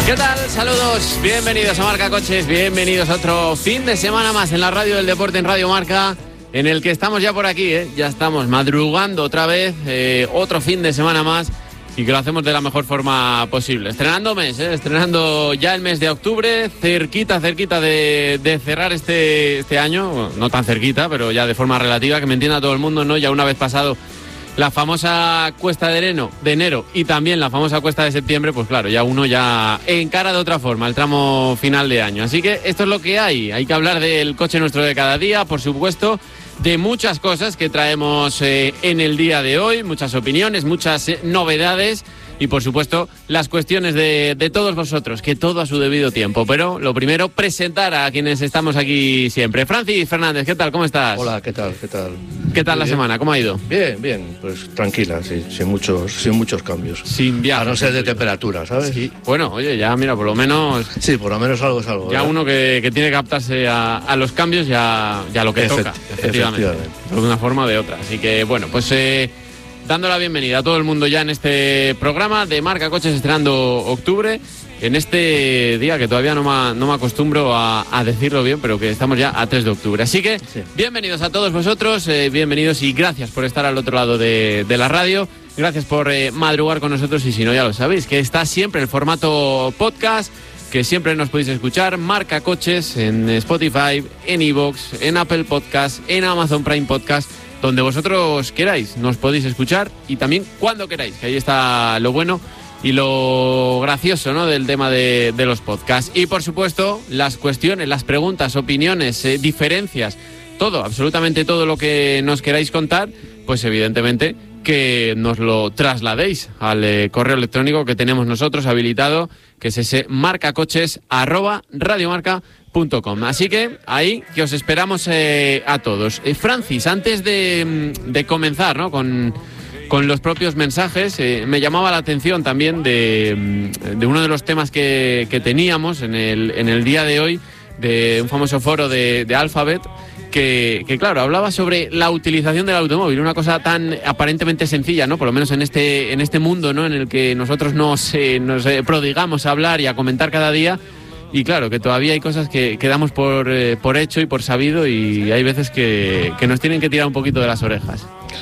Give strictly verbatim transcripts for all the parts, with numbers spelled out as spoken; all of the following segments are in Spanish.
¿Qué tal? Saludos, bienvenidos a Marca Coches, bienvenidos a otro fin de semana más en la radio del deporte en Radio Marca, en el que estamos ya por aquí, ¿eh? Ya estamos madrugando otra vez, eh, otro fin de semana más, y que lo hacemos de la mejor forma posible. Estrenando mes, ¿eh? Estrenando ya el mes de octubre, cerquita, cerquita de, de cerrar este, este año, bueno, no tan cerquita, pero ya de forma relativa, que me entienda todo el mundo, ¿no? Ya una vez pasado la famosa cuesta de enero, de enero y también la famosa cuesta de septiembre, pues claro, ya uno ya encara de otra forma el tramo final de año. Así que esto es lo que hay. Hay que hablar del coche nuestro de cada día, por supuesto, de muchas cosas que traemos eh, en el día de hoy, muchas opiniones, muchas eh, novedades y, por supuesto, las cuestiones de, de todos vosotros, que todo a su debido tiempo. Pero lo primero, presentar a quienes estamos aquí siempre. Francis Fernández, ¿qué tal? ¿Cómo estás? Hola, ¿qué tal? ¿Qué tal? ¿Qué tal la bien. semana? ¿Cómo ha ido? Bien, bien, pues tranquila, sí, sin muchos, sin muchos cambios. Sin viajes. A no ser de temperatura, ¿sabes? Sí. Bueno, oye, ya mira, por lo menos... Sí, por lo menos algo es algo. Ya ¿verdad? uno que, que tiene que adaptarse a, a los cambios ya, ya lo que Efect- toca, efectivamente, efectivamente. de una forma o de otra. Así que, bueno, pues... Eh, dando la bienvenida a todo el mundo ya en este programa de Marca Coches estrenando octubre, en este día que todavía no me, no me acostumbro a, a decirlo bien, pero que estamos ya a tres de octubre. Así que Sí. bienvenidos a todos vosotros, eh, bienvenidos y gracias por estar al otro lado de, de la radio, gracias por eh, madrugar con nosotros y si no ya lo sabéis, que está siempre el formato podcast, que siempre nos podéis escuchar, Marca Coches en Spotify, en iVoox, en Apple Podcast, en Amazon Prime Podcast, donde vosotros queráis, nos podéis escuchar y también cuando queráis, que ahí está lo bueno y lo gracioso, ¿no?, del tema de, de los podcasts. Y por supuesto, las cuestiones, las preguntas, opiniones, eh, diferencias, todo, absolutamente todo lo que nos queráis contar, pues evidentemente que nos lo trasladéis al eh, correo electrónico que tenemos nosotros habilitado, que es ese marcacoches arroba radiomarca punto com. Así que ahí que os esperamos eh, a todos. Eh, Francis, antes de, de comenzar, ¿no?, con, con los propios mensajes, eh, me llamaba la atención también de, de uno de los temas que, que teníamos en el, en el día de hoy, de un famoso foro de, de Alphabet, que, que claro, hablaba sobre la utilización del automóvil, una cosa tan aparentemente sencilla, ¿no?, por lo menos en este, en este mundo, ¿no?, en el que nosotros nos, eh, nos eh, prodigamos a hablar y a comentar cada día. Y claro, que todavía hay cosas que, que damos por, eh, por hecho y por sabido y hay veces que, que nos tienen que tirar un poquito de las orejas.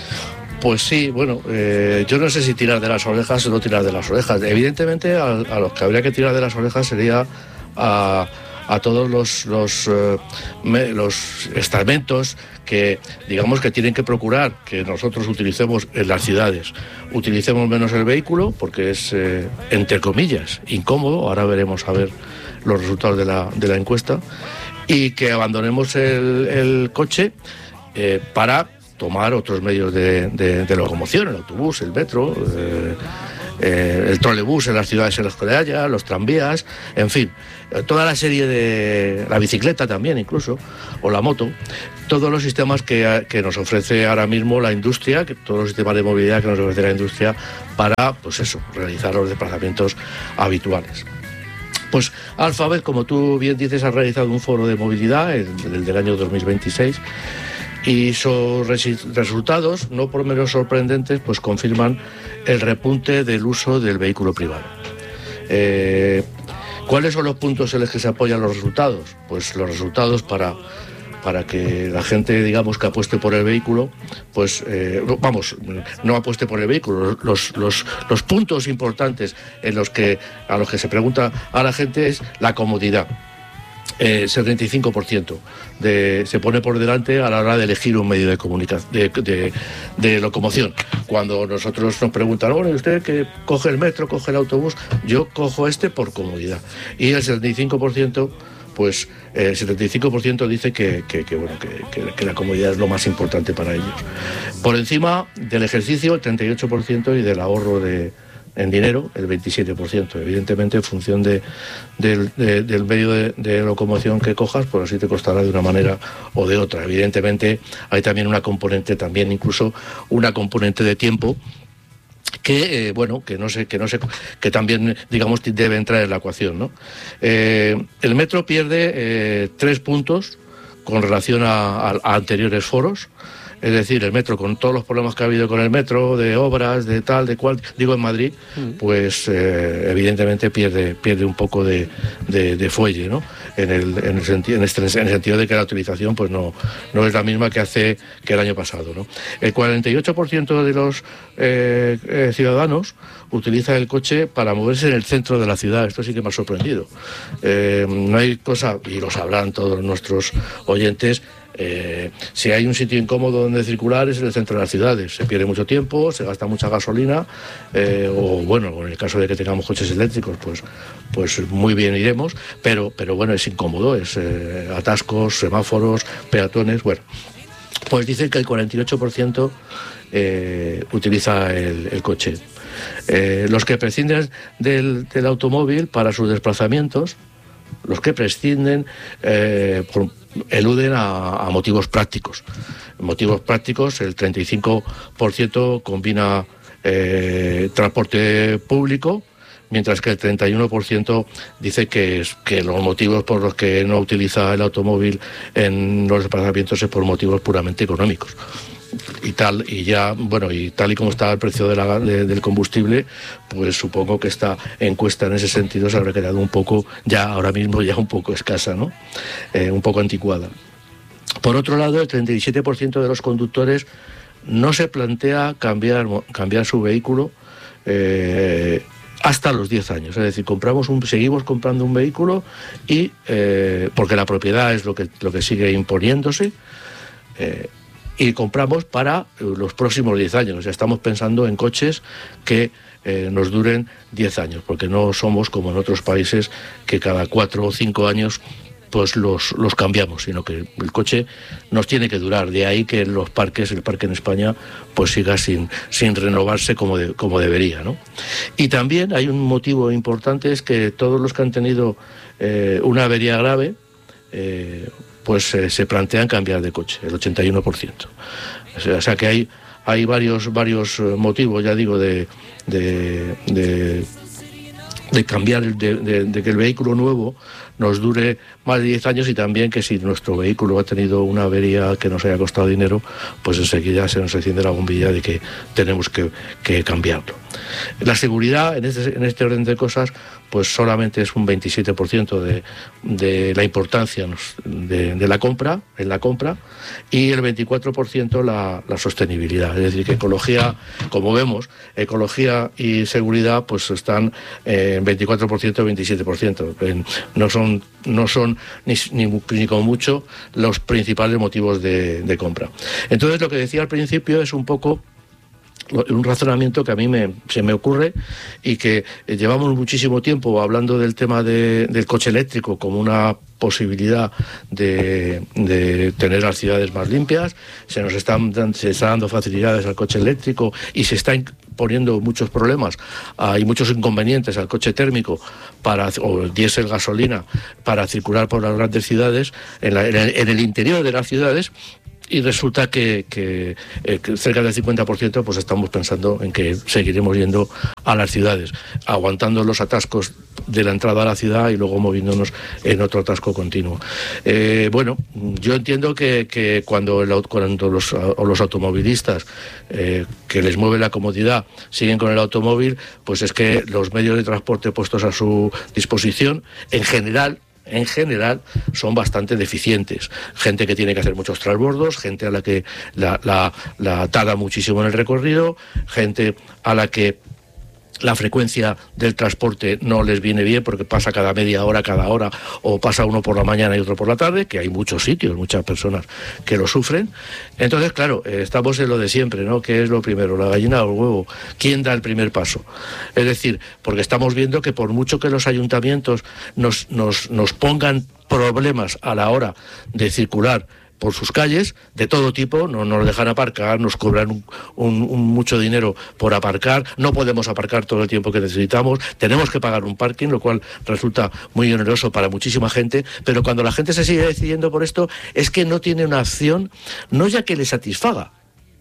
Pues sí, bueno, eh, yo no sé si tirar de las orejas o no tirar de las orejas. Evidentemente, a, a los que habría que tirar de las orejas sería a, a todos los, los, eh, me, los estamentos que, digamos, que tienen que procurar que nosotros utilicemos en las ciudades. Utilicemos menos el vehículo porque es, eh, entre comillas, incómodo. Ahora veremos a ver los resultados de la, de la encuesta, y que abandonemos el, el coche eh, para tomar otros medios de, de, de locomoción, el autobús, el metro, eh, eh, el trolebús en las ciudades en las que haya, los tranvías, en fin, toda la serie de... la bicicleta también incluso, o la moto, todos los sistemas que, que nos ofrece ahora mismo la industria, que todos los sistemas de movilidad que nos ofrece la industria para, pues eso, realizar los desplazamientos habituales. Pues Alphabet, como tú bien dices, ha realizado un foro de movilidad, el, el del año dos mil veintiséis, y sus res- resultados, no por menos sorprendentes, pues confirman el repunte del uso del vehículo privado. Eh, ¿Cuáles son los puntos en los que se apoyan los resultados? Pues los resultados para... para que la gente, digamos, que apueste por el vehículo, pues, eh, vamos, no apueste por el vehículo. Los, los, los puntos importantes en los que, a los que se pregunta a la gente es la comodidad. Eh, setenta y cinco por ciento de, se pone por delante a la hora de elegir un medio de comunicación, de, de, de locomoción. Cuando nosotros nos preguntan, bueno, ¿usted que coge el metro, coge el autobús? Yo cojo este por comodidad. Y el setenta y cinco por ciento pues eh, el setenta y cinco por ciento dice que, que, que, bueno, que, que, que la comodidad es lo más importante para ellos. Por encima del ejercicio, el treinta y ocho por ciento, y del ahorro de, en dinero, el veintisiete por ciento. Evidentemente, en función de, del, de, del medio de, de locomoción que cojas, pues así te costará de una manera o de otra. Evidentemente, hay también una componente, también incluso una componente de tiempo, que eh, bueno, que no sé, que no sé, que también, digamos, debe entrar en la ecuación, ¿no? Eh, el metro pierde eh, tres puntos con relación a, a, a anteriores foros. Es decir, el metro, con todos los problemas que ha habido con el metro, de obras, de tal, de cual, digo en Madrid, pues eh, evidentemente pierde pierde un poco de, de, de fuelle, ¿no? En el, en, el senti- en, este, en el sentido de que la utilización pues no, no es la misma que hace que el año pasado, ¿no? El cuarenta y ocho por ciento de los eh, eh, ciudadanos utiliza el coche para moverse en el centro de la ciudad. Esto sí que me ha sorprendido. Eh, no hay cosa, y lo sabrán todos nuestros oyentes, Eh, si hay un sitio incómodo donde circular es en el centro de las ciudades. Se pierde mucho tiempo, se gasta mucha gasolina, eh, o bueno, en el caso de que tengamos coches eléctricos, pues, pues muy bien iremos, pero, pero bueno, es incómodo, es eh, atascos, semáforos, peatones, bueno. Pues dicen que el cuarenta y ocho por ciento eh, utiliza el, el coche. Eh, los que prescinden del, del automóvil para sus desplazamientos, los que prescinden eh, por, eluden a, a motivos prácticos. Motivos prácticos, el treinta y cinco por ciento combina eh, transporte público, mientras que el treinta y uno por ciento dice que, es, que los motivos por los que no utiliza el automóvil en los desplazamientos es por motivos puramente económicos. Y tal, y ya, bueno, y tal y como está el precio de la, de, del combustible, pues supongo que esta encuesta en ese sentido se habrá quedado un poco, ya ahora mismo ya un poco escasa, ¿no? Eh, un poco anticuada. Por otro lado, el treinta y siete por ciento de los conductores no se plantea cambiar, cambiar su vehículo eh, hasta los diez años. Es decir, compramos un, seguimos comprando un vehículo y eh, porque la propiedad es lo que, lo que sigue imponiéndose, eh, y compramos para los próximos diez años. O sea, estamos pensando en coches que eh, nos duren diez años, porque no somos como en otros países que cada cuatro o cinco años pues los, los cambiamos, sino que el coche nos tiene que durar. De ahí que los parques, el parque en España, pues siga sin, sin renovarse como, de, como debería, ¿no? Y también hay un motivo importante, es que todos los que han tenido eh, una avería grave, eh, pues eh, se plantean cambiar de coche, el ochenta y uno por ciento. O sea, o sea que hay, hay varios, varios motivos, ya digo, de, de, de, de cambiar, de, de, de que el vehículo nuevo nos dure más de diez años, y también que si nuestro vehículo ha tenido una avería que nos haya costado dinero, pues enseguida se nos enciende la bombilla de que tenemos que, que cambiarlo. La seguridad, en este, en este orden de cosas, pues solamente es un veintisiete por ciento de, de la importancia de, de la compra, en la compra, y el veinticuatro por ciento la, la sostenibilidad. Es decir, que ecología, como vemos, ecología y seguridad pues están en veinticuatro por ciento y veintisiete por ciento. En, no son, no son ni, ni, ni como mucho los principales motivos de, de compra. Entonces, lo que decía al principio es un poco un razonamiento que a mí me, se me ocurre, y que llevamos muchísimo tiempo hablando del tema de, del coche eléctrico como una posibilidad de, de tener las ciudades más limpias. Se nos están, se está dando facilidades al coche eléctrico y se está poniendo muchos problemas, hay muchos inconvenientes al coche térmico para, o el diésel gasolina para circular por las grandes ciudades, en, la, en, el, en el interior de las ciudades. Y resulta que, que, eh, que cerca del cincuenta por ciento pues estamos pensando en que seguiremos yendo a las ciudades, aguantando los atascos de la entrada a la ciudad y luego moviéndonos en otro atasco continuo. Eh, bueno, yo entiendo que, que cuando, el, cuando los, o los automovilistas eh, que les mueve la comodidad siguen con el automóvil, pues es que los medios de transporte puestos a su disposición, en general, en general son bastante deficientes. Gente que tiene que hacer muchos transbordos, gente a la que la, la, la tarda muchísimo en el recorrido, gente a la que la frecuencia del transporte no les viene bien porque pasa cada media hora, cada hora, o pasa uno por la mañana y otro por la tarde, que hay muchos sitios, muchas personas que lo sufren. Entonces, claro, estamos en lo de siempre, ¿no? ¿Qué es lo primero, la gallina o el huevo? ¿Quién da el primer paso? Es decir, porque estamos viendo que por mucho que los ayuntamientos nos, nos, nos pongan problemas a la hora de circular por sus calles, de todo tipo, no nos dejan aparcar, nos cobran un, un, un mucho dinero por aparcar, no podemos aparcar todo el tiempo que necesitamos, tenemos que pagar un parking, lo cual resulta muy oneroso para muchísima gente, pero cuando la gente se sigue decidiendo por esto, es que no tiene una acción, no ya que le satisfaga,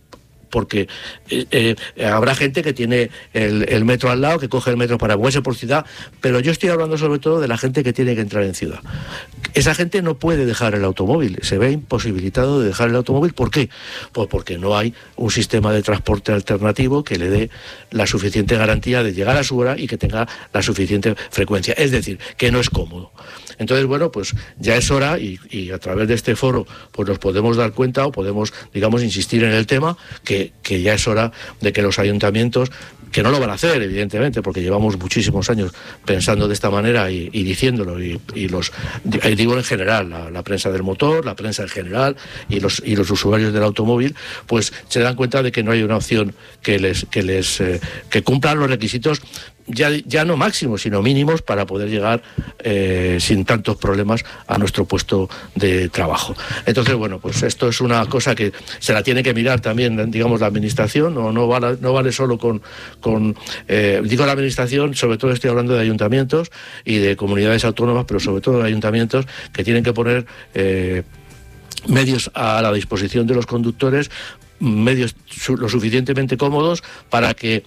porque eh, eh, habrá gente que tiene el, el metro al lado, que coge el metro para moverse por ciudad, pero yo estoy hablando sobre todo de la gente que tiene que entrar en ciudad. Esa gente no puede dejar el automóvil, se ve imposibilitado de dejar el automóvil. ¿Por qué? Pues porque no hay un sistema de transporte alternativo que le dé la suficiente garantía de llegar a su hora y que tenga la suficiente frecuencia, es decir, que no es cómodo. Entonces, bueno, pues ya es hora y, y a través de este foro pues nos podemos dar cuenta o podemos, digamos, insistir en el tema que, que ya es hora de que los ayuntamientos, que no lo van a hacer, evidentemente, porque llevamos muchísimos años pensando de esta manera y, y diciéndolo, y, y los digo en general, la, la prensa del motor, la prensa en general y los y los usuarios del automóvil, pues se dan cuenta de que no hay una opción que les que les eh, que cumplan los requisitos ya, ya no máximos, sino mínimos para poder llegar eh, sin tantos problemas a nuestro puesto de trabajo. Entonces, bueno, pues esto es una cosa que se la tiene que mirar también, digamos, la administración, no, no, vale, no vale solo con, con eh, digo la administración, sobre todo estoy hablando de ayuntamientos y de comunidades autónomas, pero sobre todo de ayuntamientos que tienen que poner eh, medios a la disposición de los conductores, medios su, lo suficientemente cómodos para que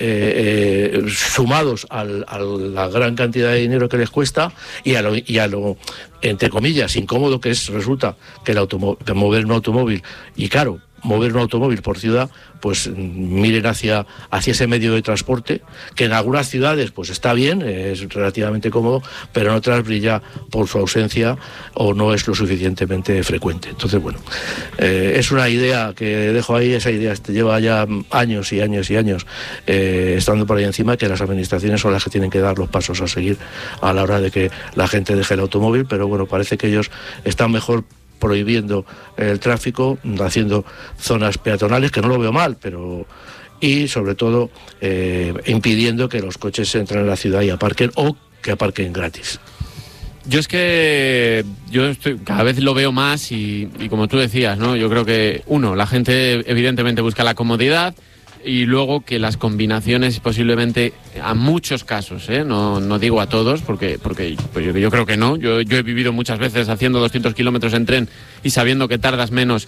eh, eh, sumados al, a la gran cantidad de dinero que les cuesta y a lo, y a lo entre comillas incómodo que es resulta que el automóvil, que mover un automóvil y caro mover un automóvil por ciudad, pues miren hacia, hacia ese medio de transporte, que en algunas ciudades pues está bien, es relativamente cómodo, pero en otras brilla por su ausencia o no es lo suficientemente frecuente. Entonces, bueno, eh, es una idea que dejo ahí, esa idea lleva ya años y años y años eh, estando por ahí encima, que las administraciones son las que tienen que dar los pasos a seguir a la hora de que la gente deje el automóvil, pero bueno, parece que ellos están mejor prohibiendo el tráfico, haciendo zonas peatonales, que no lo veo mal, pero y sobre todo eh, impidiendo que los coches entren en la ciudad y aparquen o que aparquen gratis. Yo es que yo estoy, cada vez lo veo más y, y como tú decías, ¿no? Yo creo que, uno, la gente evidentemente busca la comodidad y luego que las combinaciones posiblemente a muchos casos, ¿eh? no, no digo a todos porque, porque pues yo, yo creo que no, yo, yo he vivido muchas veces haciendo doscientos kilómetros en tren y sabiendo que tardas menos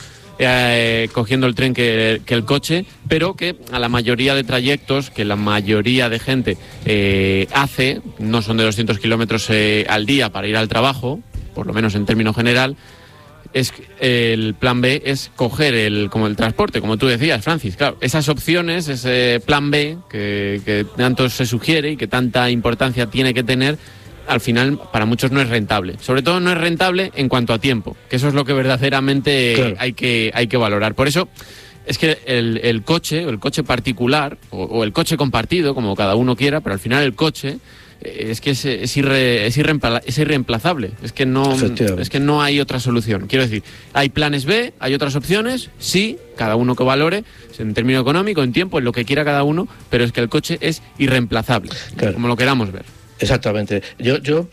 eh, cogiendo el tren que, que el coche, pero que a la mayoría de trayectos que la mayoría de gente eh, hace, no son de doscientos kilómetros eh, al día para ir al trabajo, por lo menos en término general, es el plan B es coger el como el transporte, como tú decías, Francis. Claro, esas opciones, ese plan B que, que tanto se sugiere y que tanta importancia tiene que tener, al final para muchos no es rentable. Sobre todo no es rentable en cuanto a tiempo, que eso es lo que verdaderamente claro. hay que hay que valorar. Por eso es que el, el coche, el coche particular o, o el coche compartido, como cada uno quiera, pero al final el coche es que es, es, irre, es, irreempla, es irreemplazable, es que no es que no hay otra solución. Quiero decir, hay planes B, hay otras opciones, sí, cada uno que valore, en término económico, en tiempo, en lo que quiera cada uno, pero es que el coche es irreemplazable, claro. como lo queramos ver. Exactamente. Yo, yo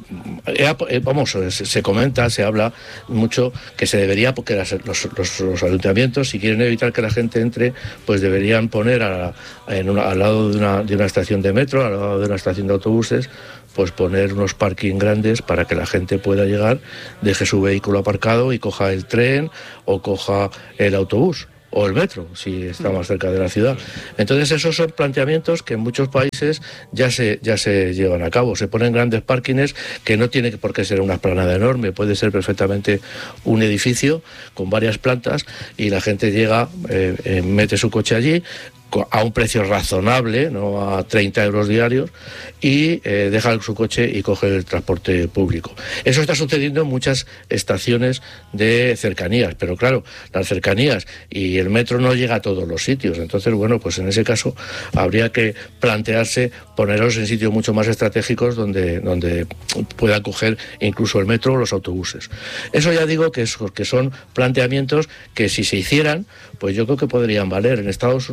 vamos, se, se comenta, se habla mucho que se debería, porque las, los, los, los ayuntamientos, si quieren evitar que la gente entre, pues deberían poner a, en una, al lado de una, de una estación de metro, al lado de una estación de autobuses, pues poner unos parking grandes para que la gente pueda llegar, deje su vehículo aparcado y coja el tren o coja el autobús. O el metro, si está más cerca de la ciudad. Entonces esos son planteamientos que en muchos países ya se ya se llevan a cabo. Se ponen grandes parkings que no tiene por qué ser una explanada enorme, puede ser perfectamente un edificio con varias plantas y la gente llega, eh, eh, mete su coche allí a un precio razonable, no a treinta euros diarios, y eh, deja su coche y coge el transporte público. Eso está sucediendo en muchas estaciones de cercanías, pero claro, las cercanías y el metro no llega a todos los sitios. Entonces, bueno, pues en ese caso habría que plantearse ponerlos en sitios mucho más estratégicos donde, donde puedan coger incluso el metro o los autobuses. Eso ya digo que, es, que son planteamientos que si se hicieran, pues yo creo que podrían valer. En Estados Unidos no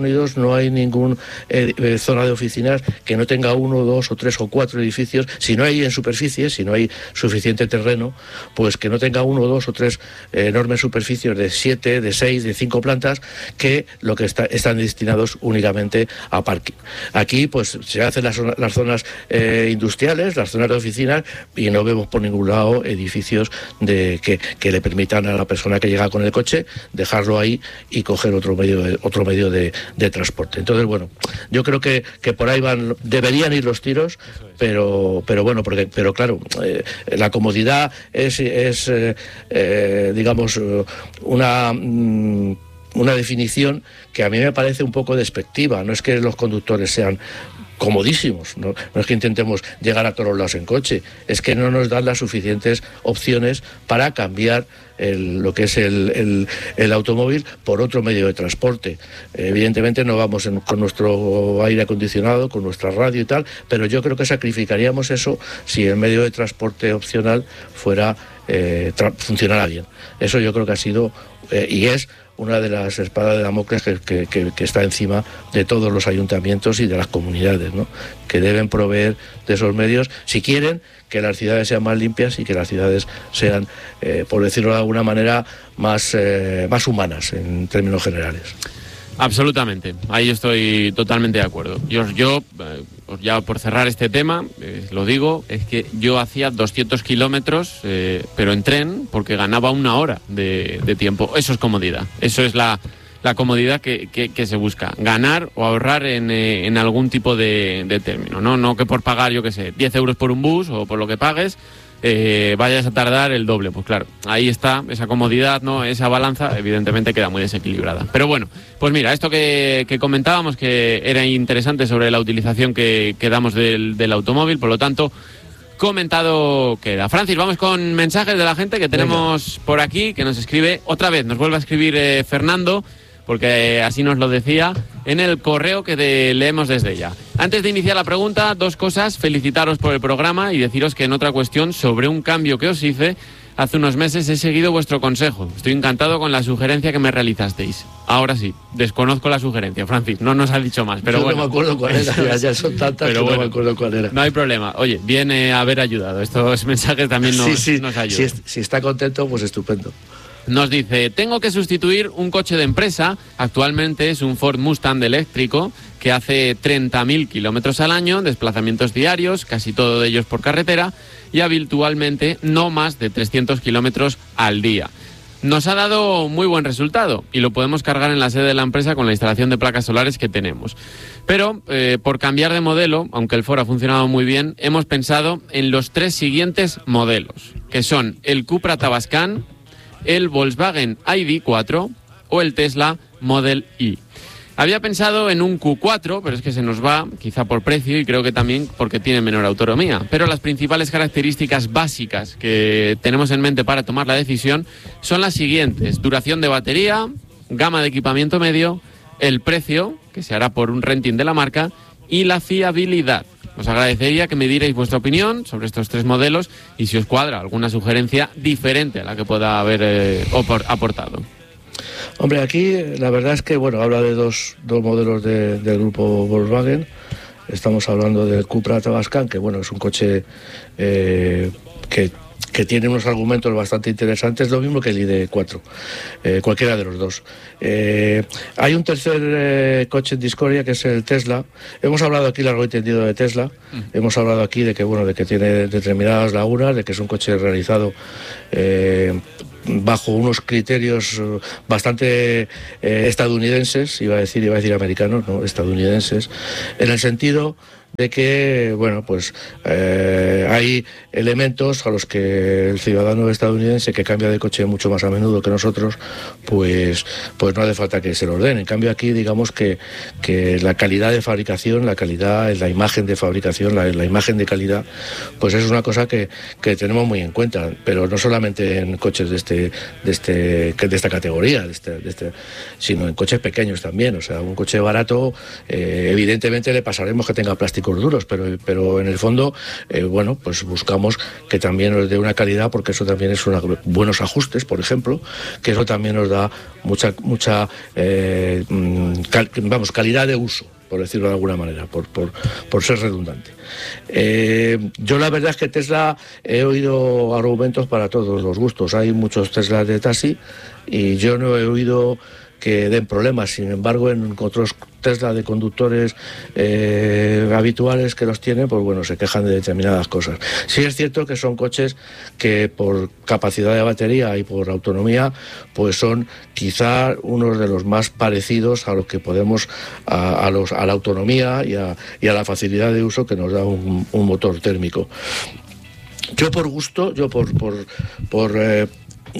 no hay ninguna eh, zona de oficinas que no tenga uno, dos o tres o cuatro edificios. Si no hay en superficie, si no hay suficiente terreno, pues que no tenga uno, dos o tres eh, enormes superficies de siete, de seis, de cinco plantas, que lo que está, están destinados únicamente a parking. Aquí pues se hacen las, las zonas eh, industriales, las zonas de oficinas, y no vemos por ningún lado edificios de que, que le permitan a la persona que llega con el coche dejarlo ahí y coger otro medio de, otro medio de, de transporte. Entonces, bueno, yo creo que, que por ahí van, deberían ir los tiros, pero pero bueno, porque pero claro, eh, la comodidad es, es eh, eh, digamos, una... Mm, una definición que a mí me parece un poco despectiva. No es que los conductores sean comodísimos, no, no es que intentemos llegar a todos lados en coche, es que no nos dan las suficientes opciones para cambiar el, lo que es el, el, el automóvil por otro medio de transporte. Evidentemente no vamos en, con nuestro aire acondicionado, con nuestra radio y tal, pero yo creo que sacrificaríamos eso si el medio de transporte opcional fuera eh, tra- funcionara bien. Eso yo creo que ha sido eh, y es una de las espadas de Damocles que, que, que, que está encima de todos los ayuntamientos y de las comunidades, ¿no? Que deben proveer de esos medios si quieren que las ciudades sean más limpias y que las ciudades sean, eh, por decirlo de alguna manera, más, eh, más humanas en términos generales. Absolutamente, ahí estoy totalmente de acuerdo. Yo, yo eh, ya por cerrar este tema, eh, lo digo, es que yo hacía doscientos kilómetros, eh, pero en tren, porque ganaba una hora de, de tiempo. Eso es comodidad, eso es la, la comodidad que, que, que se busca, ganar o ahorrar en, eh, en algún tipo de, de término, ¿no? No que por pagar, yo qué sé, diez euros por un bus o por lo que pagues, Eh, vayas a tardar el doble. Pues claro, ahí está esa comodidad, ¿no? Esa balanza evidentemente queda muy desequilibrada. Pero bueno, pues mira, esto que, que comentábamos, que era interesante sobre la utilización que, que damos del, del automóvil, por lo tanto, comentado queda. Francis, vamos con mensajes de la gente que tenemos Venga. por aquí, que nos escribe otra vez, nos vuelve a escribir eh, Fernando, porque así nos lo decía en el correo que de, leemos desde ella. Antes de iniciar la pregunta, dos cosas: felicitaros por el programa y deciros que en otra cuestión sobre un cambio que os hice hace unos meses he seguido vuestro consejo. Estoy encantado con la sugerencia que me realizasteis. Ahora sí, desconozco la sugerencia, Francis, no nos ha dicho más, pero Yo bueno. no me acuerdo cuál era, ya, ya son tantas pero que bueno, no me acuerdo cuál era. No hay problema, oye, viene a haber ayudado, estos mensajes también nos, sí, sí, nos ayudan. Si, si está contento, pues estupendo. Nos dice, tengo que sustituir un coche de empresa, actualmente es un Ford Mustang eléctrico que hace treinta mil kilómetros al año, desplazamientos diarios, casi todo de ellos por carretera, y habitualmente no más de trescientos kilómetros al día. Nos ha dado muy buen resultado y lo podemos cargar en la sede de la empresa con la instalación de placas solares que tenemos. Pero eh, por cambiar de modelo, aunque el Ford ha funcionado muy bien, hemos pensado en los tres siguientes modelos, que son el Cupra Tavascan, el Volkswagen I D cuatro o el Tesla Model Y. Había pensado en un Q cuatro, pero es que se nos va, quizá por precio y creo que también porque tiene menor autonomía. Pero las principales características básicas que tenemos en mente para tomar la decisión son las siguientes: duración de batería, gama de equipamiento medio, el precio, que se hará por un renting de la marca, y la fiabilidad. Os agradecería que me dierais vuestra opinión sobre estos tres modelos y si os cuadra alguna sugerencia diferente a la que pueda haber eh, aportado. Hombre, aquí la verdad es que, bueno, habla de dos, dos modelos de, del grupo Volkswagen. Estamos hablando del Cupra Tavascan, que bueno, es un coche eh, que... que tiene unos argumentos bastante interesantes, lo mismo que el I D cuatro, eh, cualquiera de los dos. Eh, hay un tercer eh, coche en discordia, que es el Tesla. Hemos hablado aquí largo y tendido de Tesla, mm. hemos hablado aquí de que, bueno, de que tiene determinadas lagunas, de que es un coche realizado eh, bajo unos criterios bastante eh, estadounidenses, iba a decir, iba a decir americanos, no, estadounidenses, en el sentido de que, bueno, pues eh, hay elementos a los que el ciudadano estadounidense que cambia de coche mucho más a menudo que nosotros, pues, pues no hace falta que se lo ordene. En cambio aquí, digamos que, que la calidad de fabricación, la calidad, la imagen de fabricación, la, la imagen de calidad, pues es una cosa que, que tenemos muy en cuenta, pero no solamente en coches de este, de este, de esta categoría, de este, de este, sino en coches pequeños también. O sea, un coche barato, eh, evidentemente le pasaremos que tenga plástico plásticos duros, pero, pero en el fondo, eh, bueno, pues buscamos que también nos dé una calidad, porque eso también es una, buenos ajustes, por ejemplo, que eso también nos da mucha, mucha eh, cal, vamos, calidad de uso, por decirlo de alguna manera, por, por, por ser redundante. Eh, yo la verdad es que Tesla he oído argumentos para todos los gustos. Hay muchos Teslas de taxi y yo no he oído que den problemas. Sin embargo, en otros Tesla de conductores eh, habituales que los tienen, pues bueno, se quejan de determinadas cosas. Sí es cierto que son coches que por capacidad de batería y por autonomía, pues son quizá unos de los más parecidos a los que podemos, a, a, los, a la autonomía y a, y a la facilidad de uso que nos da un, un motor térmico. Yo por gusto, yo por, por, por eh,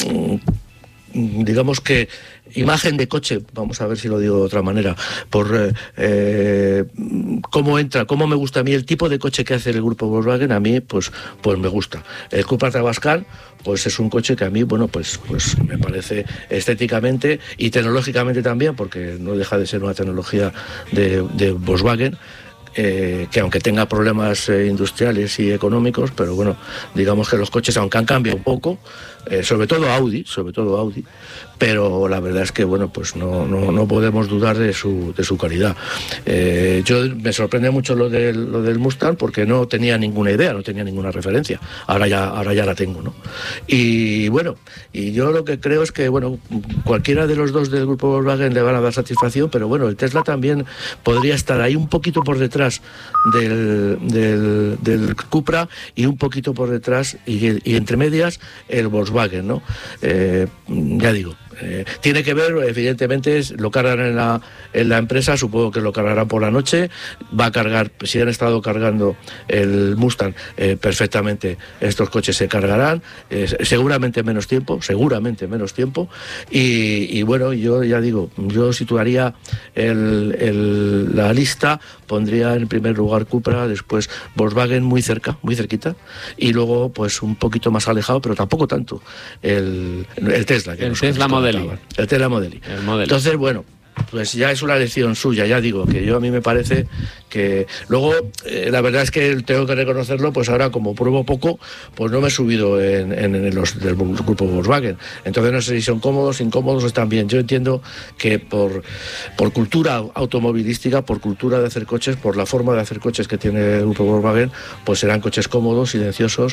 digamos que imagen de coche, vamos a ver si lo digo de otra manera, por eh, eh, cómo entra, cómo me gusta a mí el tipo de coche que hace el grupo Volkswagen, a mí pues pues me gusta. El Cupra Tavascan pues es un coche que a mí, bueno, pues pues me parece estéticamente y tecnológicamente también, porque no deja de ser una tecnología de, de Volkswagen. Eh, que aunque tenga problemas eh, industriales y económicos, pero bueno, digamos que los coches, aunque han cambiado un poco, eh, sobre todo Audi, sobre todo Audi, pero la verdad es que bueno, pues no, no, no podemos dudar de su, de su calidad. Eh, yo me sorprende mucho lo del, lo del Mustang, porque no tenía ninguna idea, no tenía ninguna referencia. Ahora ya, ahora ya la tengo, ¿no? Y bueno, y yo lo que creo es que bueno, cualquiera de los dos del grupo Volkswagen le van a dar satisfacción, pero bueno, el Tesla también podría estar ahí un poquito por detrás Del, del, del Cupra y un poquito por detrás y, y entre medias el Volkswagen, ¿no? Eh, ya digo, eh, tiene que ver, evidentemente, lo cargan en la, en la empresa, supongo que lo cargarán por la noche, va a cargar, si han estado cargando el Mustang, eh, perfectamente estos coches se cargarán, eh, seguramente menos tiempo, seguramente menos tiempo, y, y bueno, yo ya digo, yo situaría el, el, la lista, pondría en primer lugar Cupra, después Volkswagen muy cerca, muy cerquita, y luego pues un poquito más alejado, pero tampoco tanto, el, el Tesla. Que el Tesla Model I. El Tesla Model I. El Model I. Entonces, bueno, pues ya es una elección suya, ya digo, que yo a mí me parece que... Luego, eh, la verdad es que tengo que reconocerlo, pues ahora como pruebo poco, pues no me he subido en, en, en los del grupo Volkswagen. Entonces no sé si son cómodos, incómodos o están bien. Yo entiendo que por, por cultura automovilística, por cultura de hacer coches, por la forma de hacer coches que tiene el grupo Volkswagen, pues serán coches cómodos, silenciosos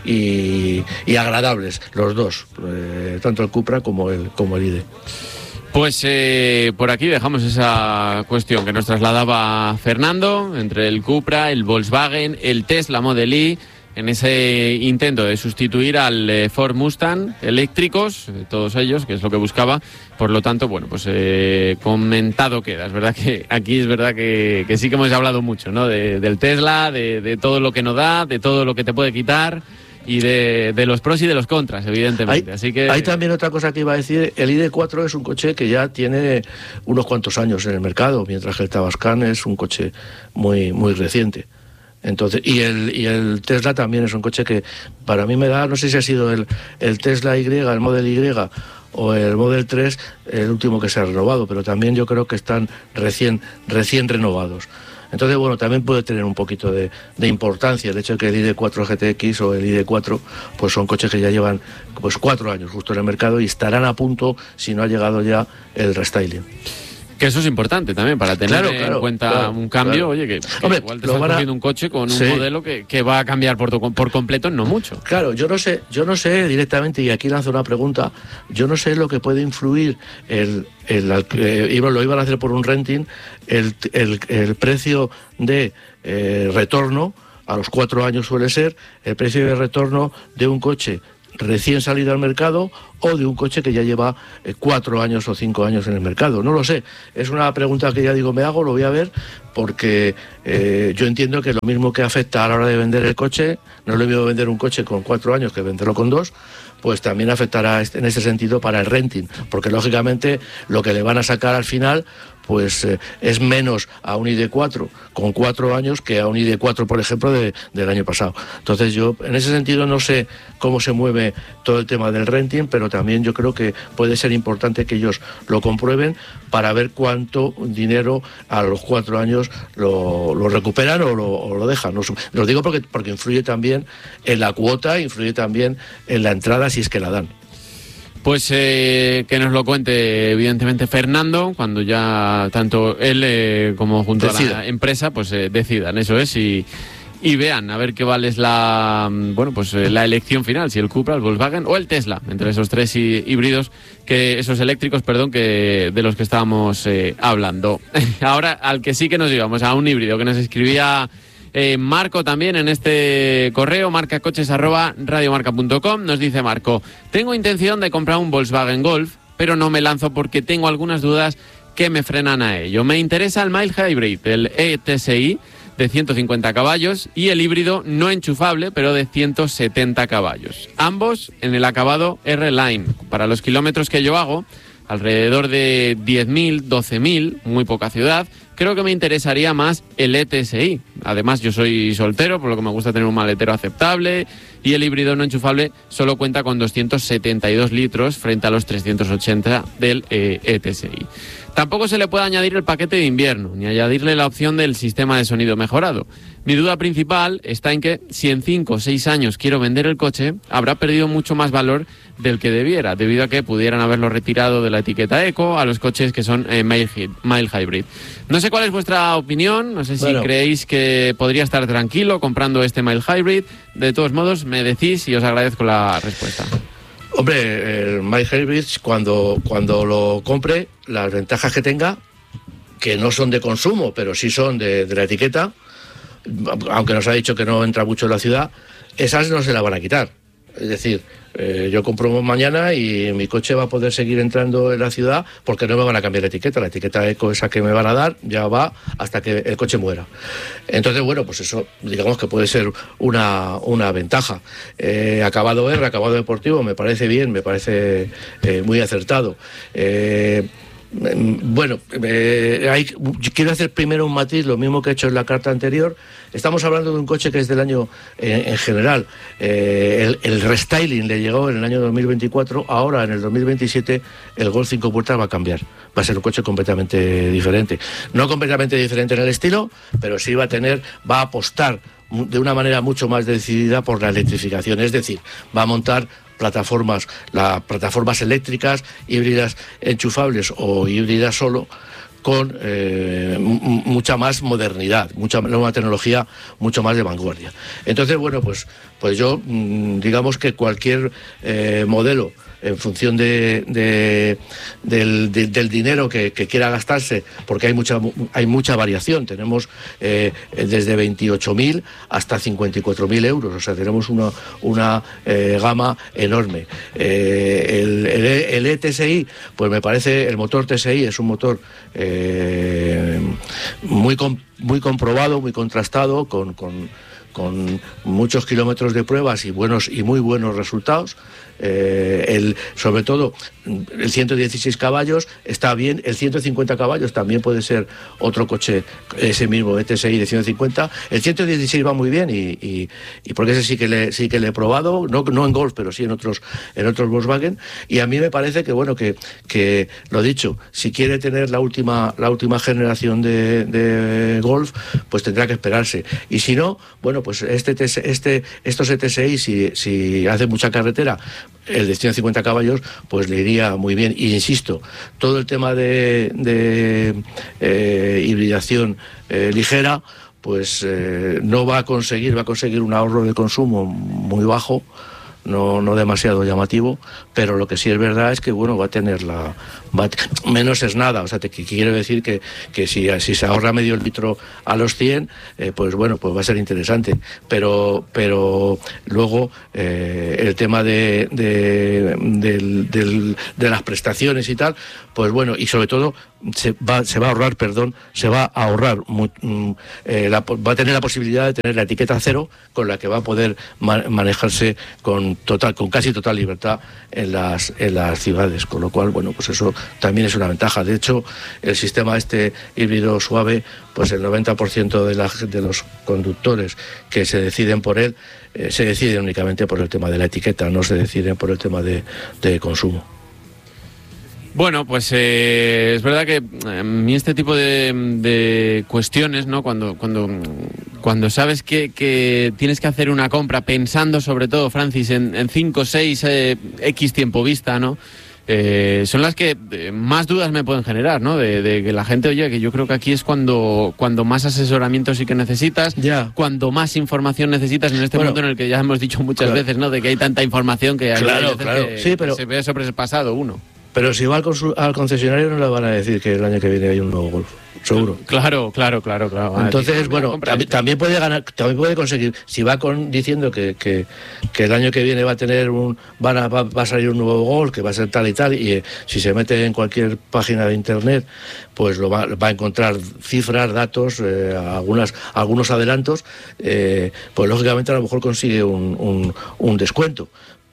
y, y agradables, los dos, eh, tanto el Cupra como el, como el I D. Pues eh, por aquí dejamos esa cuestión que nos trasladaba Fernando entre el Cupra, el Volkswagen, el Tesla Model I, en ese intento de sustituir al eh, Ford Mustang eléctricos, eh, todos ellos, que es lo que buscaba. Por lo tanto, bueno, pues eh, comentado queda. Es verdad que aquí es verdad que, que sí que hemos hablado mucho, ¿no? De, del Tesla, de, de todo lo que nos da, de todo lo que te puede quitar. Y de, de los pros y de los contras, evidentemente. Hay, Así que... hay también otra cosa que iba a decir. El I D cuatro es un coche que ya tiene unos cuantos años en el mercado, mientras que el Tavascan es un coche muy, muy reciente. Entonces, y el, y el Tesla también es un coche que para mí me da, no sé si ha sido el, el Tesla Y, el Model Y o el Model tres, el último que se ha renovado, pero también yo creo que están recién, recién renovados. Entonces, bueno, también puede tener un poquito de, de importancia el hecho de que el I D cuatro G T X o el I D cuatro pues son coches que ya llevan pues cuatro años justo en el mercado y estarán a punto si no ha llegado ya el restyling. Que eso es importante también, para tener claro, en claro, cuenta claro, un cambio, claro. oye, que, que Hombre, igual te lo estás van a... cogiendo un coche con un sí. modelo que, que va a cambiar por, tu, por completo en no mucho. Claro, yo no sé, yo no sé directamente, y aquí lanzo una pregunta, yo no sé lo que puede influir el, el, el eh, lo iban a hacer por un renting, el, el, el precio de eh, retorno, a los cuatro años suele ser, el precio de retorno de un coche recién salido al mercado o de un coche que ya lleva eh, cuatro años o cinco años en el mercado. No lo sé, es una pregunta que ya digo me hago, lo voy a ver, porque eh, yo entiendo que lo mismo que afecta a la hora de vender el coche, no es lo mismo vender un coche con cuatro años que venderlo con dos, pues también afectará en ese sentido para el renting, porque lógicamente lo que le van a sacar al final pues eh, es menos a un I D cuatro con cuatro años que a un I D cuatro, por ejemplo, de, del año pasado. Entonces yo en ese sentido no sé cómo se mueve todo el tema del renting, pero también yo creo que puede ser importante que ellos lo comprueben para ver cuánto dinero a los cuatro años ellos lo, lo recuperan o lo, o lo dejan. Lo, lo digo porque, porque influye también en la cuota, influye también en la entrada si es que la dan. Pues eh, que nos lo cuente evidentemente Fernando cuando ya tanto él eh, como junto Decida. a la empresa pues eh, decidan, eso es, y, y vean a ver qué vale es la bueno pues eh, la elección final, si el Cupra, el Volkswagen o el Tesla, entre esos tres híbridos, que esos eléctricos, perdón, que de los que estábamos eh, hablando. Ahora al que sí que nos íbamos, a un híbrido que nos escribía Eh, Marco también en este correo, marcacoches arroba radiomarca punto com. Nos dice Marco: tengo intención de comprar un Volkswagen Golf, pero no me lanzo porque tengo algunas dudas que me frenan a ello. Me interesa el mild hybrid, el E T S I de ciento cincuenta caballos y el híbrido no enchufable, pero de ciento setenta caballos. Ambos en el acabado R-Line. Para los kilómetros que yo hago, alrededor de diez mil, doce mil, muy poca ciudad, creo que me interesaría más el E T S I. Además, yo soy soltero, por lo que me gusta tener un maletero aceptable, y el híbrido no enchufable solo cuenta con doscientos setenta y dos litros frente a los trescientos ochenta del eh, E T S I. Tampoco se le puede añadir el paquete de invierno, ni añadirle la opción del sistema de sonido mejorado. Mi duda principal está en que si en cinco o seis años quiero vender el coche, habrá perdido mucho más valor del que debiera, debido a que pudieran haberlo retirado de la etiqueta Eco a los coches que son eh, mild hybrid. No sé cuál es vuestra opinión, no sé si bueno. creéis que podría estar tranquilo comprando este mild hybrid. De todos modos, me decís y os agradezco la respuesta. Hombre, el mild hybrid, cuando, cuando lo compre, las ventajas que tenga, que no son de consumo, pero sí son de, de la etiqueta, aunque nos ha dicho que no entra mucho en la ciudad, esas no se la van a quitar. Es decir, eh, yo compro mañana y mi coche va a poder seguir entrando en la ciudad porque no me van a cambiar la etiqueta. La etiqueta Eco, esa que me van a dar, ya va hasta que el coche muera. Entonces, bueno, pues eso digamos que puede ser una, una ventaja. Eh, acabado R, acabado deportivo, me parece bien, me parece eh, muy acertado. Eh, Bueno, eh, hay, quiero hacer primero un matiz, lo mismo que he hecho en la carta anterior. Estamos hablando de un coche que es del año, eh, en general, eh, el, el restyling le llegó en el año dos mil veinticuatro, ahora en el dos mil veintisiete el Golf cinco puertas va a cambiar, va a ser un coche completamente diferente. No completamente diferente en el estilo, pero sí va a tener, va a apostar de una manera mucho más decidida por la electrificación, es decir, va a montar plataformas, las plataformas eléctricas, híbridas enchufables o híbridas solo, con eh, m- mucha más modernidad, mucha nueva tecnología, mucho más de vanguardia. Entonces, bueno, pues, pues yo, digamos que cualquier eh, modelo, en función de, de, del, de, del dinero que, que quiera gastarse, porque hay mucha hay mucha variación. Tenemos eh, desde veintiocho mil hasta cincuenta y cuatro mil euros, o sea, tenemos una, una eh, gama enorme. Eh, el, el, el E T S I, pues me parece, el motor T S I es un motor eh, muy, com, muy comprobado, muy contrastado, con, con, con muchos kilómetros de pruebas y buenos y muy buenos resultados. Eh, el, sobre todo el ciento dieciséis caballos está bien, el ciento cincuenta caballos también puede ser otro coche, ese mismo E T S I de ciento cincuenta. El ciento dieciséis va muy bien y, y, y porque ese sí que le sí que le he probado, no, no en Golf, pero sí en otros en otros Volkswagen, y a mí me parece que bueno que, que lo dicho, si quiere tener la última la última generación de, de Golf, pues tendrá que esperarse, y si no, bueno, pues este este estos E T S I, si, si hace mucha carretera, el de ciento cincuenta caballos, pues le iría muy bien. Y insisto, todo el tema de, de eh, hibridación eh, ligera, pues eh, no va a conseguir, va a conseguir un ahorro de consumo muy bajo, no, no demasiado llamativo, pero lo que sí es verdad es que bueno, va a tener la va a, menos es nada, o sea, te quiero decir que, que si, si se ahorra medio litro a los cien, eh, pues bueno, pues va a ser interesante, pero pero luego eh, el tema de, de, de, de, de las prestaciones y tal, pues bueno, y sobre todo se va, se va a ahorrar, perdón, se va a ahorrar, muy, eh, la, va a tener la posibilidad de tener la etiqueta cero, con la que va a poder ma- manejarse con total, con casi total libertad en las, en las ciudades, con lo cual, bueno, pues eso también es una ventaja. De hecho, el sistema este híbrido suave, pues el noventa por ciento de, la, de los conductores que se deciden por él, eh, se deciden únicamente por el tema de la etiqueta, no se deciden por el tema de, de consumo. Bueno, pues eh, es verdad que a mí este tipo de, de cuestiones, ¿no? Cuando cuando cuando sabes que, que tienes que hacer una compra pensando sobre todo, Francis, en cinco, seis, X tiempo vista, ¿no? Eh, son las que más dudas me pueden generar, ¿no? De, de que la gente, oye, que yo creo que aquí es cuando cuando más asesoramiento sí que necesitas, ya. Cuando más información necesitas en este bueno, mundo en el que ya hemos dicho muchas claro. veces, ¿no? De que hay tanta información que hay claro, claro. Que, sí, pero... que se ve sobrepasado uno. Pero si va al, al concesionario no le van a decir que el año que viene hay un nuevo Golf, seguro. Claro, claro, claro, claro. Entonces, decir, bueno, también, también puede ganar, también puede conseguir. Si va con diciendo que, que, que el año que viene va a tener un, van a, va, va a salir un nuevo Golf, que va a ser tal y tal, y eh, si se mete en cualquier página de internet, pues lo va, va a encontrar cifras, datos, eh, algunas, algunos adelantos, eh, pues lógicamente a lo mejor consigue un, un, un descuento.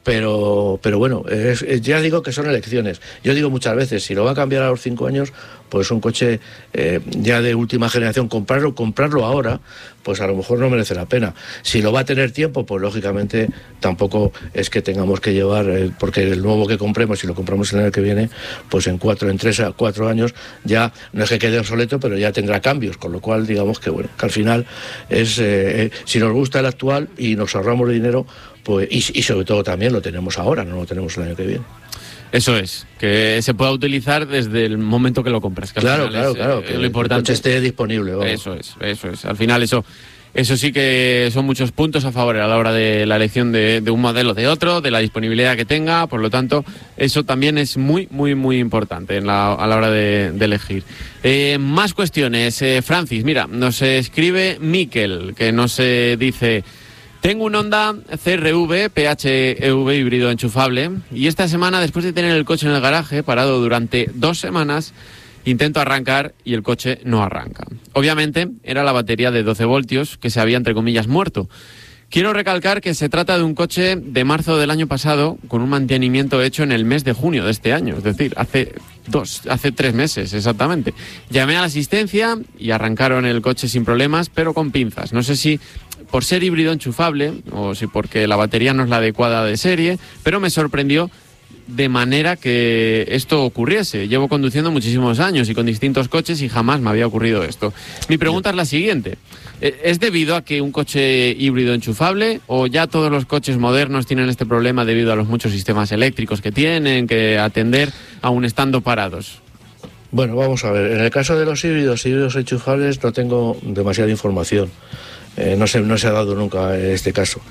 Pero, pero bueno, es, es, ya digo que son elecciones. Yo digo muchas veces, si lo va a cambiar a los cinco años, pues un coche eh, ya de última generación, comprarlo, comprarlo ahora, pues a lo mejor no merece la pena. Si lo va a tener tiempo, pues lógicamente tampoco es que tengamos que llevar, eh, porque el nuevo que compremos, si lo compramos el año que viene, pues en cuatro, en tres a cuatro años ya no es que quede obsoleto, pero ya tendrá cambios, con lo cual digamos que bueno, que al final es, eh, eh, si nos gusta el actual y nos ahorramos dinero, pues y, y sobre todo también lo tenemos ahora, no lo tenemos el año que viene. Eso es, que se pueda utilizar desde el momento que lo compras. Que claro, claro, es, claro, eh, que lo importante el coche esté disponible. Vamos. Eso es, eso es. Al final eso, eso sí que son muchos puntos a favor a la hora de la elección de, de un modelo de otro, de la disponibilidad que tenga, por lo tanto, eso también es muy, muy, muy importante en la, a la hora de, de elegir. Eh, más cuestiones, eh, Francis, mira, nos escribe Miquel, que nos eh, dice... Tengo un Honda C R V P H E V híbrido enchufable y esta semana, después de tener el coche en el garaje parado durante dos semanas, intento arrancar y el coche no arranca. Obviamente era la batería de doce voltios que se había, entre comillas, muerto. Quiero recalcar que se trata de un coche de marzo del año pasado con un mantenimiento hecho en el mes de junio de este año, es decir, hace dos, hace tres meses exactamente. Llamé a la asistencia y arrancaron el coche sin problemas, pero con pinzas. No sé si por ser híbrido enchufable o si porque la batería no es la adecuada de serie, pero me sorprendió de manera que esto ocurriese. Llevo conduciendo muchísimos años y con distintos coches y jamás me había ocurrido esto. Mi pregunta es la siguiente. ¿Es debido a que un coche híbrido enchufable o ya todos los coches modernos tienen este problema debido a los muchos sistemas eléctricos que tienen que atender aún estando parados? Bueno, vamos a ver. En el caso de los híbridos, híbridos enchufables, no tengo demasiada información. Eh, no, se, no se ha dado nunca en este caso.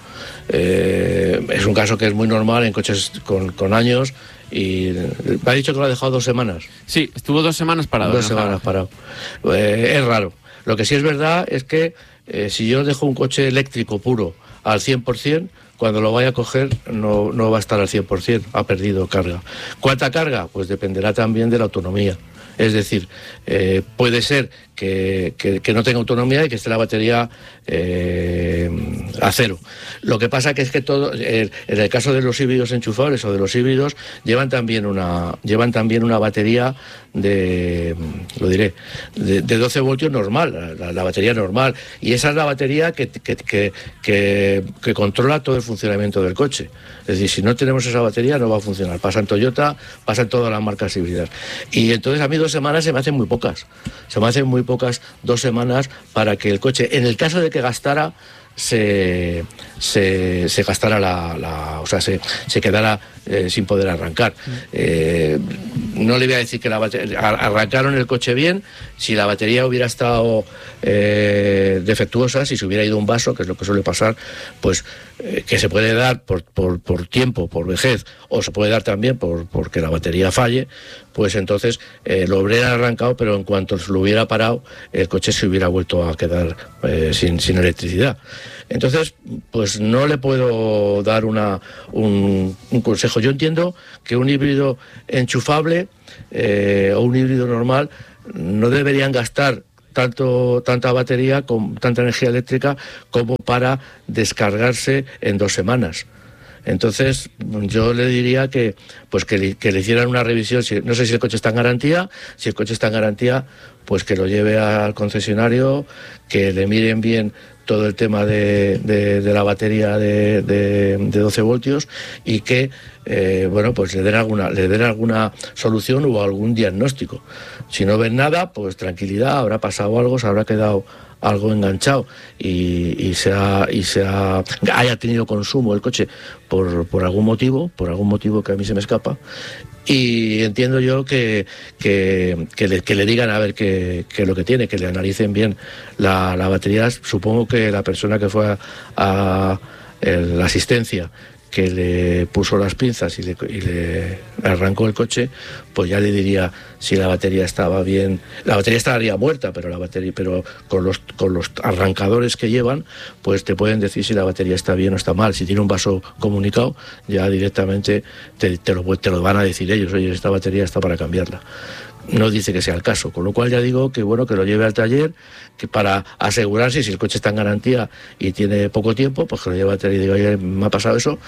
Eh, es un caso que es muy normal en coches con, con años y me ha dicho que lo ha dejado dos semanas. Sí, estuvo dos semanas parado. Dos semanas parado. Eh, es raro. Lo que sí es verdad es que eh, si yo dejo un coche eléctrico puro al cien por ciento, cuando lo vaya a coger no, no va a estar al cien por ciento, ha perdido carga. ¿Cuánta carga? Pues dependerá también de la autonomía. Es decir, eh, puede ser que, que, que no tenga autonomía y que esté la batería eh, a cero. Lo que pasa que es que todo, eh, en el caso de los híbridos enchufables o de los híbridos, llevan también una, llevan también una batería de, lo diré, de, de doce voltios normal, la, la batería normal. Y esa es la batería que, que, que, que, que controla todo el funcionamiento del coche. Es decir, si no tenemos esa batería no va a funcionar. Pasa en Toyota, pasa en todas las marcas híbridas. Y entonces a mí dos semanas se me hacen muy pocas. Se me hacen muy pocas dos semanas para que el coche, en el caso de que gastara, se, se, se gastara la, la... o sea, se, se quedara eh, sin poder arrancar. Eh, no le voy a decir que la batería, arrancaron el coche bien. Si la batería hubiera estado eh, defectuosa, si se hubiera ido un vaso, que es lo que suele pasar, pues eh, que se puede dar por, por, por tiempo, por vejez, o se puede dar también por porque la batería falle, pues entonces eh, lo hubiera arrancado, pero en cuanto se lo hubiera parado, el coche se hubiera vuelto a quedar eh, sin, sin electricidad. Entonces, pues no le puedo dar una, un, un consejo. Yo entiendo que un híbrido enchufable eh, o un híbrido normal no deberían gastar tanto tanta batería, con tanta energía eléctrica, como para descargarse en dos semanas. Entonces, yo le diría que pues que le, que le hicieran una revisión. Si, no sé si el coche está en garantía. Si el coche está en garantía, pues que lo lleve al concesionario, que le miren bien todo el tema de, de, de la batería de, de, de doce voltios y que eh, bueno, pues le den alguna le den alguna solución o algún diagnóstico. Si no ven nada, pues tranquilidad, habrá pasado algo, se habrá quedado algo enganchado y, y, se ha, y se ha, haya tenido consumo el coche por, por algún motivo, por algún motivo que a mí se me escapa. Y entiendo yo que, que, que, le, que le digan a ver qué es lo que tiene, que le analicen bien la, la batería. Supongo que la persona que fue a, a la asistencia, que le puso las pinzas y le, y le arrancó el coche, pues ya le diría si la batería estaba bien. La batería estaría muerta, pero la batería, pero con los con los arrancadores que llevan, pues te pueden decir si la batería está bien o está mal. Si tiene un vaso comunicado, ya directamente te, te, lo, te lo van a decir ellos. Oye, esta batería está para cambiarla. No dice que sea el caso, con lo cual ya digo que bueno, que lo lleve al taller, que para asegurarse si el coche está en garantía y tiene poco tiempo, pues que lo lleve al taller y diga, oye, me ha pasado eso,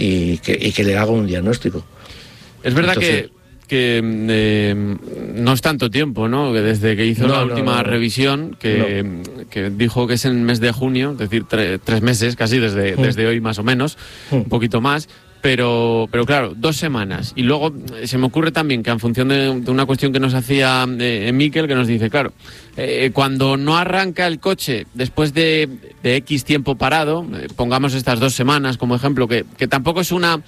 y que, y que le haga un diagnóstico. Es verdad Entonces, que, que eh, no es tanto tiempo, ¿no? Que desde que hizo no, la no, última no, no. revisión, que, no. que dijo que es en el mes de junio, es decir, tre, tres meses casi desde, mm. desde hoy más o menos, mm. un poquito más. Pero, pero claro, dos semanas. Y luego se me ocurre también que en función de, de una cuestión que nos hacía eh, Miquel, que nos dice, claro, eh, cuando no arranca el coche después de, de X tiempo parado, eh, pongamos estas dos semanas como ejemplo, que, que tampoco es una...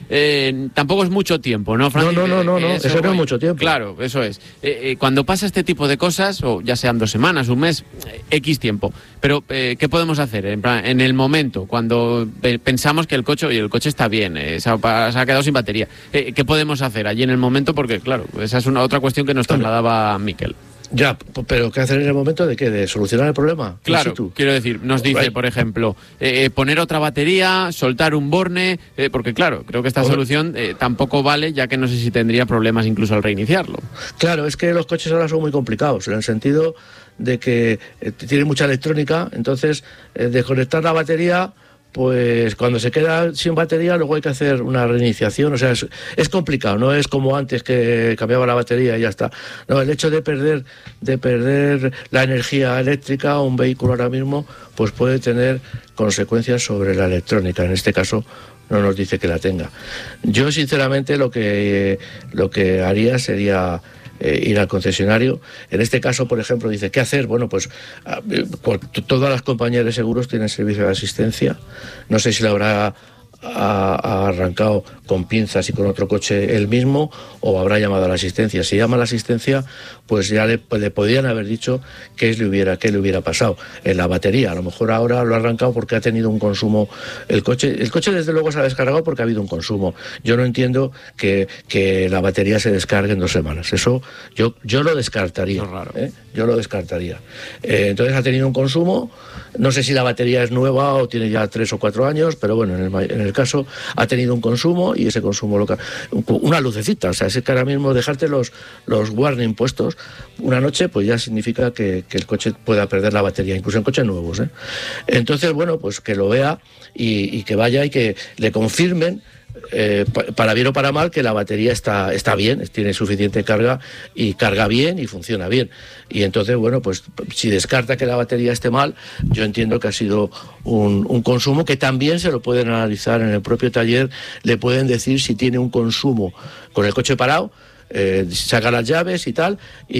Eh, tampoco es mucho tiempo, ¿no, Francis? No, no, no, no, no. Eso, eso no es mucho tiempo. Claro, eso es. Eh, eh, cuando pasa este tipo de cosas, o ya sean dos semanas, un mes, eh, X tiempo, pero eh, ¿qué podemos hacer? En, plan, en el momento, cuando eh, pensamos que el coche, oye, el coche está bien, eh, se, ha, se ha quedado sin batería, eh, ¿qué podemos hacer allí en el momento? Porque, claro, esa es una otra cuestión que nos trasladaba Miquel. Ya, pero ¿qué hacer en el momento de qué? ¿De solucionar el problema? Claro, quiero decir, nos dice, right. por ejemplo, eh, poner otra batería, soltar un borne, eh, porque claro, creo que esta Oye. solución eh, tampoco vale, ya que no sé si tendría problemas incluso al reiniciarlo. Claro, es que los coches ahora son muy complicados, en el sentido de que eh, tienen mucha electrónica, entonces eh, desconectar la batería... pues cuando se queda sin batería luego hay que hacer una reiniciación, o sea, es, es complicado, no es como antes que cambiaba la batería y ya está. No, el hecho de perder de perder la energía eléctrica, un vehículo ahora mismo, pues puede tener consecuencias sobre la electrónica, en este caso no nos dice que la tenga. Yo sinceramente lo que lo que haría sería Eh, ir al concesionario. En este caso, por ejemplo, dice, ¿qué hacer? Bueno, pues eh, todas las compañías de seguros tienen servicio de asistencia. No sé si lo habrá ha, ha arrancado con pinzas y con otro coche él mismo, o habrá llamado a la asistencia. Si llama a la asistencia, pues ya le, le podrían haber dicho qué le hubiera, qué le hubiera pasado en la batería. A lo mejor ahora lo ha arrancado porque ha tenido un consumo. El coche, el coche desde luego se ha descargado porque ha habido un consumo. Yo no entiendo que, que la batería se descargue en dos semanas. Eso yo, yo lo descartaría. Eso es raro. ¿eh? Yo lo descartaría. Eh, entonces ha tenido un consumo. No sé si la batería es nueva o tiene ya tres o cuatro años, pero bueno, en el, en el caso ha tenido un consumo y ese consumo local, una lucecita, o sea, es que ahora mismo dejarte los, los warning puestos una noche, pues ya significa que, que el coche pueda perder la batería, incluso en coches nuevos, ¿eh? Entonces, bueno, pues que lo vea y, y que vaya y que le confirmen, Eh, para bien o para mal, que la batería está, está bien, tiene suficiente carga y carga bien y funciona bien. Y entonces, bueno, pues si descarta que la batería esté mal, yo entiendo que ha sido un, un consumo que también se lo pueden analizar en el propio taller, le pueden decir si tiene un consumo con el coche parado. Eh, saca las llaves y tal,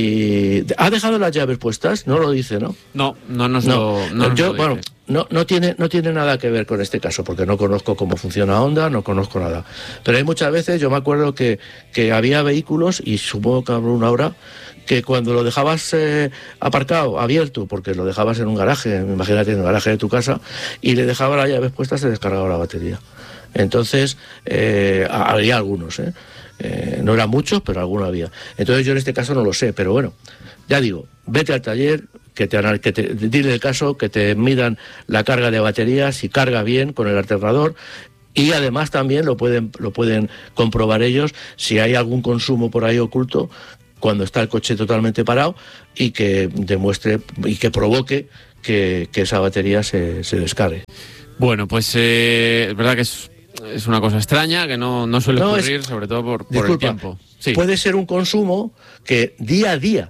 y ¿ha dejado las llaves puestas? No lo dice, ¿no? No, no nos no. lo, no nos yo, lo dice. Bueno, no, no tiene, no tiene nada que ver con este caso, porque no conozco cómo funciona Honda, no conozco nada. Pero hay muchas veces, yo me acuerdo que, que había vehículos, y supongo que habrá una hora, que cuando lo dejabas eh, aparcado, abierto, porque lo dejabas en un garaje, imagínate en el garaje de tu casa, y le dejabas las llaves puestas, se descargaba la batería. Entonces, eh, había algunos, ¿eh? Eh, no eran muchos, pero alguno había. Entonces yo en este caso no lo sé, pero bueno, ya digo, vete al taller, que te, que te dile el caso, que te midan la carga de batería, si carga bien con el alternador, y además también lo pueden, lo pueden comprobar ellos si hay algún consumo por ahí oculto cuando está el coche totalmente parado, y que demuestre y que provoque que, que esa batería se, se descargue. Bueno, pues eh, es verdad que es Es una cosa extraña que no, no suele no, ocurrir, es, sobre todo por, por disculpa, el tiempo. Sí. Puede ser un consumo que día a día,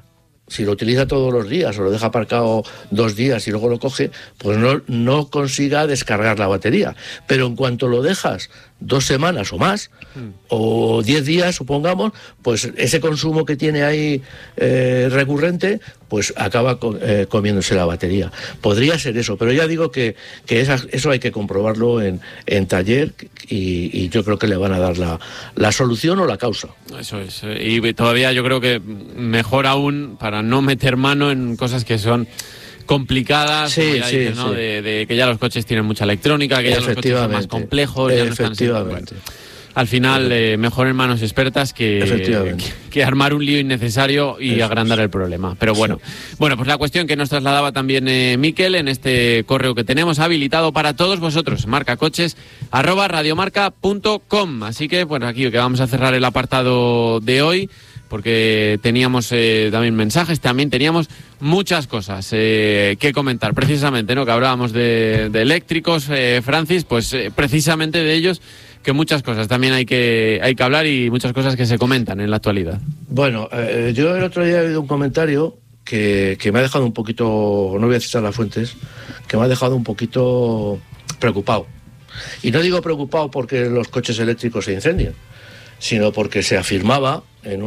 si lo utiliza todos los días o lo deja aparcado dos días y luego lo coge, pues no, no consiga descargar la batería. Pero en cuanto lo dejas dos semanas o más, mm. o diez días, supongamos, pues ese consumo que tiene ahí eh, recurrente, pues acaba co- eh, comiéndose la batería. Podría ser eso, pero ya digo que, que esa, eso hay que comprobarlo en, en taller y, y yo creo que le van a dar la, la solución o la causa. Eso es. Y todavía yo creo que mejor aún para no meter mano en cosas que son complicadas, sí, ya sí, dices, ¿no? sí. De, de que ya los coches tienen mucha electrónica, que ya los coches son más complejos, ya no están siempre, bueno, al final eh, mejor en manos expertas que, que, que armar un lío innecesario y Eso agrandar es. el problema. Pero bueno, sí. bueno, pues la cuestión que nos trasladaba también eh, Miquel en este correo que tenemos habilitado para todos vosotros, marcacoches arroba radiomarca punto com. Así que bueno, aquí que vamos a cerrar el apartado de hoy, porque teníamos eh, también mensajes, también teníamos muchas cosas eh, que comentar, precisamente, ¿no? Que hablábamos de, de eléctricos, eh, Francis, pues eh, precisamente de ellos, que muchas cosas también hay que hay que hablar y muchas cosas que se comentan en la actualidad. Bueno, eh, yo el otro día he oído un comentario que, que me ha dejado un poquito, no voy a citar las fuentes, que me ha dejado un poquito preocupado. Y no digo preocupado porque los coches eléctricos se incendien, sino porque se afirmaba en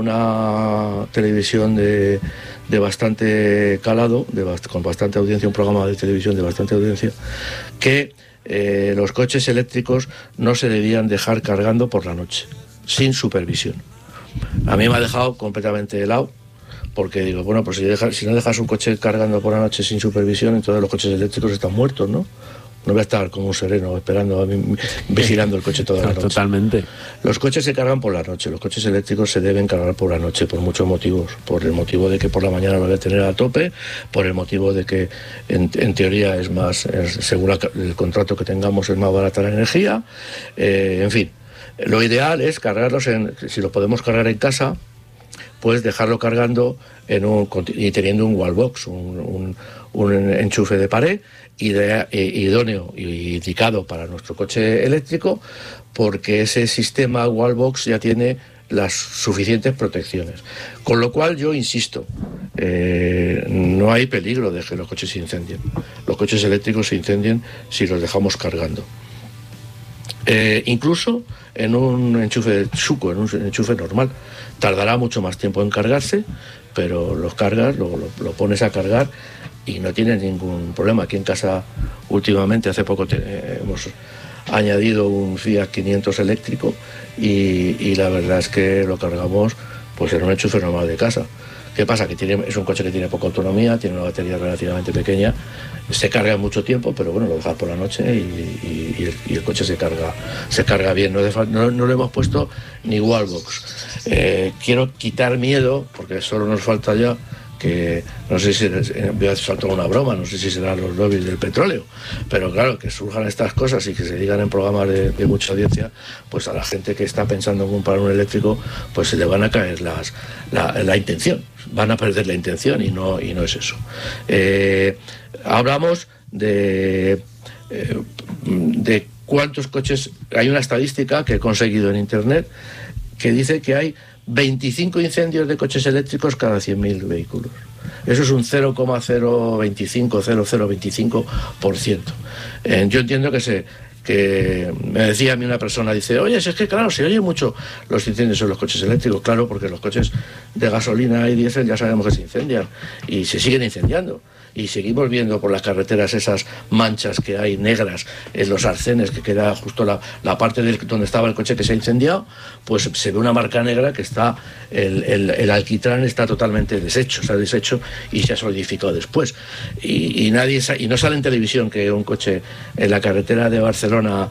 una televisión de, de bastante calado, de bast- con bastante audiencia, un programa de televisión de bastante audiencia, que eh, los coches eléctricos no se debían dejar cargando por la noche, sin supervisión. A mí me ha dejado completamente helado, porque digo, bueno, pues si, deja, si no dejas un coche cargando por la noche sin supervisión, entonces los coches eléctricos están muertos, ¿no? No voy a estar como un sereno esperando, vigilando el coche toda la noche. Totalmente. Los coches se cargan por la noche, los coches eléctricos se deben cargar por la noche por muchos motivos. Por el motivo de que por la mañana lo voy a tener a tope, por el motivo de que en, en teoría es más, es, según el contrato que tengamos, es más barata la energía. Eh, en fin, lo ideal es cargarlos, en, si lo podemos cargar en casa, pues dejarlo cargando en un, y teniendo un wallbox, un, un, un enchufe de pared ide, idóneo y indicado para nuestro coche eléctrico, porque ese sistema wallbox ya tiene las suficientes protecciones. Con lo cual yo insisto, eh, no hay peligro de que los coches se incendien. Los coches eléctricos se incendien si los dejamos cargando. Eh, incluso en un enchufe chuco, en un enchufe normal, tardará mucho más tiempo en cargarse, pero los cargas, lo, lo, lo pones a cargar y no tienes ningún problema. Aquí en casa últimamente, hace poco te, eh, hemos añadido un Fiat quinientos eléctrico y, y la verdad es que lo cargamos pues en un enchufe normal de casa. ¿Qué pasa? Que tiene, es un coche que tiene poca autonomía, tiene una batería relativamente pequeña, se carga en mucho tiempo, pero bueno, lo dejas por la noche y, y, y, el, y el coche se carga se carga bien. No, de, no, no le hemos puesto ni wallbox. Eh, quiero quitar miedo, porque solo nos falta ya que, no sé si voy a saltar una broma, no sé si serán los lobbies del petróleo, pero claro, que surjan estas cosas y que se digan en programas de, de mucha audiencia, pues a la gente que está pensando en comprar un eléctrico, pues se le van a caer las, la, la intención, van a perder la intención y no, y no es eso. Eh, hablamos de, eh, de cuántos coches, hay una estadística que he conseguido en internet que dice que hay veinticinco incendios de coches eléctricos cada cien mil vehículos. Eso es un cero coma cero veinticinco, cero coma cero veinticinco por ciento. Eh, yo entiendo que se que me decía a mí una persona, dice, oye, si es que claro, se oye mucho los incendios en los coches eléctricos. Claro, porque los coches de gasolina y diésel ya sabemos que se incendian y se siguen incendiando. Y seguimos viendo por las carreteras esas manchas que hay negras en los arcenes, que queda justo la, la parte del, donde estaba el coche que se ha incendiado, pues se ve una marca negra que está, el, el, el alquitrán está totalmente deshecho, se ha deshecho y se ha solidificado después. Y, y, nadie, y no sale en televisión que un coche en la carretera de Barcelona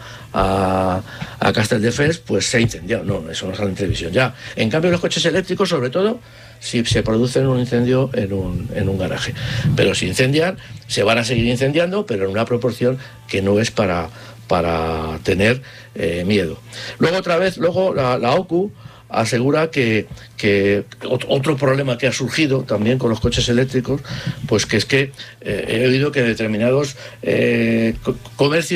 a, a Castelldefels pues se ha incendiado. No, eso no sale en televisión ya. En cambio los coches eléctricos, sobre todo, si se produce un incendio en un, en un garaje. Pero si incendian, se van a seguir incendiando, pero en una proporción que no es para, para tener eh, miedo. Luego otra vez, luego la, la O C U asegura que, que otro problema que ha surgido también con los coches eléctricos, pues que es que eh, he oído que determinados eh, comercios